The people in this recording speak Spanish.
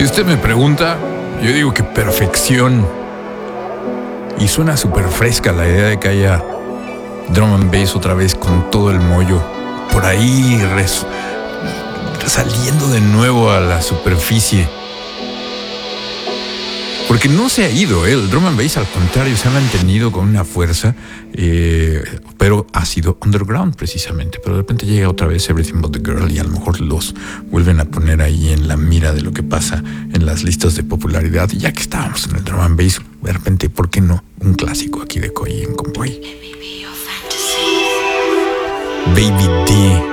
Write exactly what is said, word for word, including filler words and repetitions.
Si usted me pregunta, yo digo que perfección. Y suena súper fresca la idea de que haya drum and bass otra vez con todo el mollo por ahí res, saliendo de nuevo a la superficie. Porque no se ha ido, ¿eh? El drum and bass al contrario se ha mantenido con una fuerza, eh, pero ha sido underground precisamente. Pero de repente llega otra vez Everything But The Girl y a lo mejor los vuelven a poner ahí en la mira de lo que pasa en las listas de popularidad. Y ya que estábamos en el drum and bass, de repente, ¿por qué no? Un clásico aquí de Coy en Comboy. Baby D.